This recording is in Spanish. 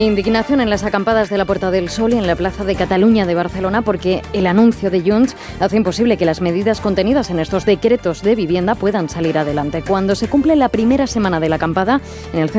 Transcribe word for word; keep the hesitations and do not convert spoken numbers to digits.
Indignación en las acampadas de la Puerta del Sol y en la Plaza de Cataluña de Barcelona porque el anuncio de Junts hace imposible que las medidas contenidas en estos decretos de vivienda puedan salir adelante. Cuando se cumple la primera semana de la acampada en el centro